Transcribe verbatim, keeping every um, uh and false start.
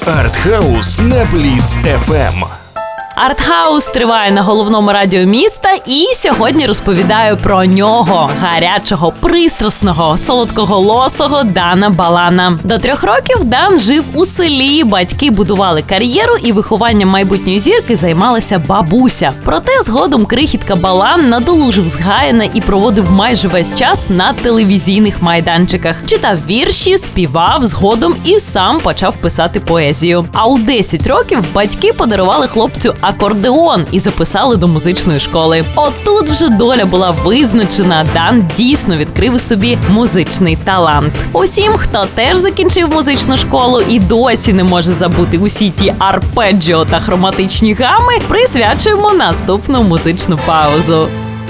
Артхаус на Бліц еф ем. Артхаус триває на головному радіо міста, і сьогодні розповідаю про нього, гарячого, пристрасного, солодкоголосого Дана Балана. До трьох років Дан жив у селі, батьки будували кар'єру і вихованням майбутньої зірки займалася бабуся. Проте згодом крихітка Балан надолужив згаяне і проводив майже весь час на телевізійних майданчиках. Читав вірші, співав, згодом і сам почав писати поезію. А у десять років батьки подарували хлопцю акордеон і записали до музичної школи. Отут вже доля була визначена, Дан дійсно відкрив у собі музичний талант. Усім, хто теж закінчив музичну школу і досі не може забути усі ті арпеджіо та хроматичні гами, присвячуємо наступну музичну паузу.